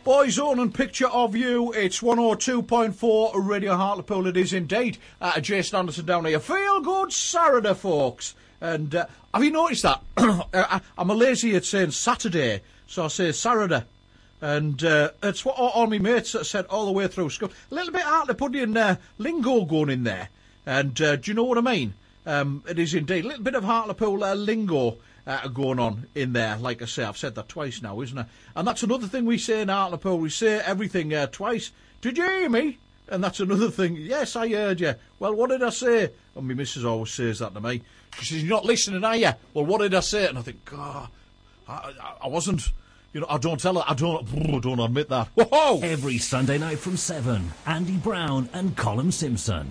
Boyzone and Picture of You. It's 102.4 Radio Hartlepool. It is indeed. Jason Anderson down here. Feel good Saturday, folks. And have you noticed that? I'm a lazy at saying Saturday, so I say Saturday. And it's what all my mates have said all the way through school. A little bit Hartlepoolian lingo going in there. And do you know what I mean? It is indeed. A little bit of Hartlepool lingo going on in there. Like I say, I've said that twice now, isn't it? And that's another thing we say in Hartlepool. We say everything twice. Did you hear me? And that's another thing. Yes, I heard you. Well, what did I say? And my missus always says that to me. She says, you're not listening, are you? Well, what did I say? And I think, God, I wasn't. You know, I don't tell her. I don't admit that. Whoa! Every Sunday night from 7, Andy Brown and Colin Simpson.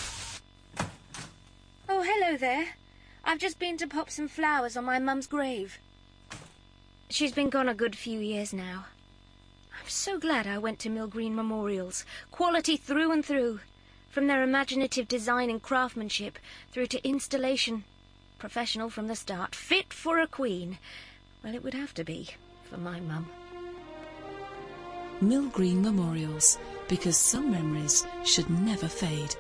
Oh, hello there. I've just been to pop some flowers on my mum's grave. She's been gone a good few years now. I'm so glad I went to Mill Green Memorials. Quality through and through. From their imaginative design and craftsmanship through to installation. Professional from the start. Fit for a queen. Well, it would have to be for my mum. Mill Green Memorials. Because some memories should never fade.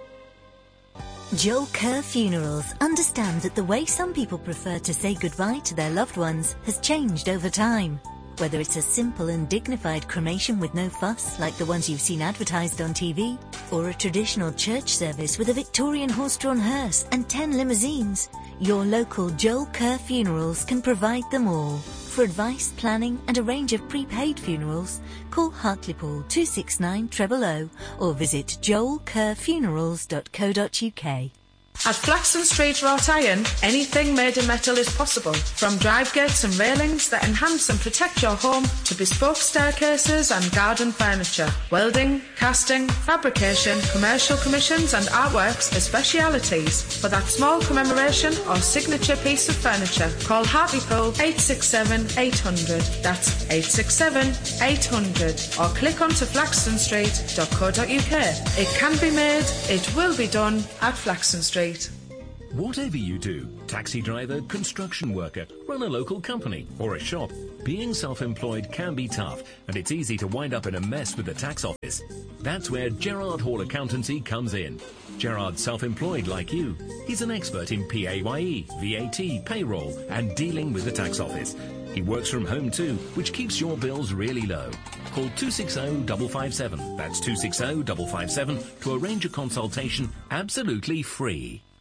Joel Kerr Funerals understands that the way some people prefer to say goodbye to their loved ones has changed over time. Whether it's a simple and dignified cremation with no fuss, like the ones you've seen advertised on TV, or a traditional church service with a Victorian horse-drawn hearse and 10 limousines, your local Joel Kerr Funerals can provide them all. For advice, planning and a range of prepaid funerals, call Hartlepool 269 000 or visit joelkerrfunerals.co.uk. At Flaxton Street Wrought Iron, anything made in metal is possible. From drive gates and railings that enhance and protect your home to bespoke staircases and garden furniture. Welding, casting, fabrication, commercial commissions and artworks are specialities. For that small commemoration or signature piece of furniture, call Hartlepool 867 800. That's 867 800. Or click onto flaxtonstreet.co.uk. It can be made, it will be done at Flaxton Street. Whatever you do, taxi driver, construction worker, run a local company or a shop, being self-employed can be tough and it's easy to wind up in a mess with the tax office. That's where Gerard Hall Accountancy comes in. Gerard's self-employed like you. He's an expert in PAYE, VAT, payroll and dealing with the tax office. He works from home too, which keeps your bills really low. Call 260-557. That's 260-557 to arrange a consultation absolutely free.